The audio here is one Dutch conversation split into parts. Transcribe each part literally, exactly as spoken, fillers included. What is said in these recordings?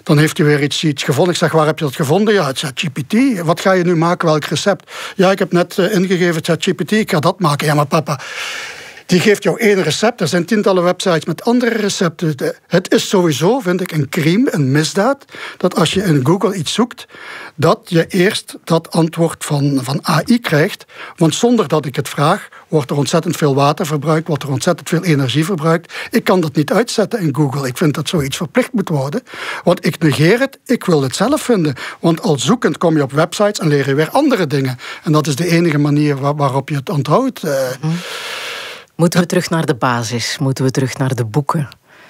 Dan heeft hij weer iets, iets gevonden. Ik zeg, waar heb je dat gevonden? Ja, het ChatGPT. Wat ga je nu maken? Welk recept? Ja, ik heb net uh, ingegeven ChatGPT. Ik ga dat maken. Ja, maar papa, die geeft jou één recept. Er zijn tientallen websites met andere recepten. Het is sowieso, vind ik, een crime, een misdaad, dat als je in Google iets zoekt, dat je eerst dat antwoord van, van A I krijgt. Want zonder dat ik het vraag, wordt er ontzettend veel water verbruikt, wordt er ontzettend veel energie verbruikt. Ik kan dat niet uitzetten in Google. Ik vind dat zoiets verplicht moet worden. Want ik negeer het, ik wil het zelf vinden. Want al zoekend kom je op websites en leer je weer andere dingen. En dat is de enige manier waar, waarop je het onthoudt. Uh, mm. Moeten we terug naar de basis? Moeten we terug naar de boeken?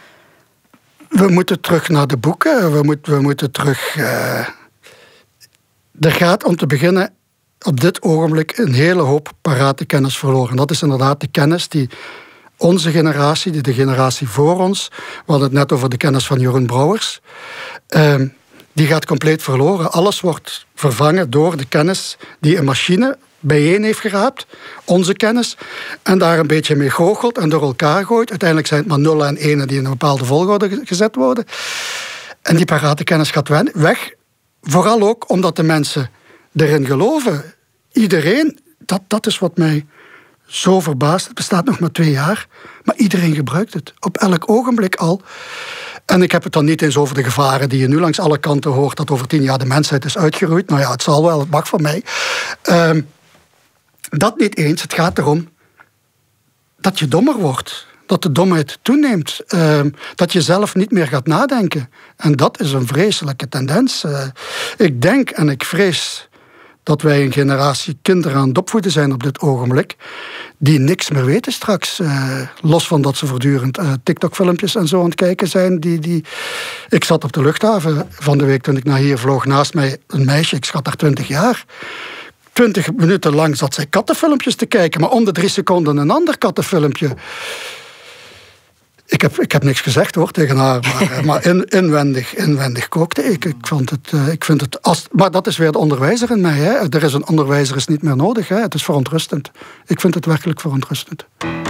We moeten terug naar de boeken. We, moet, we moeten terug... Uh... Er gaat om te beginnen op dit ogenblik een hele hoop parate kennis verloren. Dat is inderdaad de kennis die onze generatie, die de generatie voor ons... We hadden het net over de kennis van Jeroen Brouwers. Uh, die gaat compleet verloren. Alles wordt vervangen door de kennis die een machine bijeen heeft geraapt, onze kennis, en daar een beetje mee goochelt en door elkaar gooit. Uiteindelijk zijn het maar nullen en enen die in een bepaalde volgorde gezet worden. En die parate kennis gaat weg. Vooral ook omdat de mensen erin geloven. Iedereen, dat, dat is wat mij zo verbaast. Het bestaat nog maar twee jaar, maar iedereen gebruikt het. Op elk ogenblik al. En ik heb het dan niet eens over de gevaren die je nu langs alle kanten hoort, dat over tien jaar de mensheid is uitgeroeid. Nou ja, het zal wel, het mag van mij. Um, Dat niet eens. Het gaat erom dat je dommer wordt. Dat de domheid toeneemt. Uh, dat je zelf niet meer gaat nadenken. En dat is een vreselijke tendens. Uh, ik denk en ik vrees dat wij een generatie kinderen aan het opvoeden zijn op dit ogenblik, die niks meer weten straks. Uh, los van dat ze voortdurend uh, TikTok-filmpjes en zo aan het kijken zijn. Die, die... Ik zat op de luchthaven van de week toen ik naar hier vloog. Naast mij een meisje, ik schat haar twintig jaar. Twintig minuten lang zat zij kattenfilmpjes te kijken, maar om de drie seconden een ander kattenfilmpje. Ik heb, ik heb niks gezegd hoor tegen haar, maar, maar in, inwendig, inwendig kookte ik. Ik, vond het, uh, ik vind het als, maar dat is weer de onderwijzer in mij. Hè. Er is een onderwijzer is niet meer nodig. Hè. Het is verontrustend. Ik vind het werkelijk verontrustend.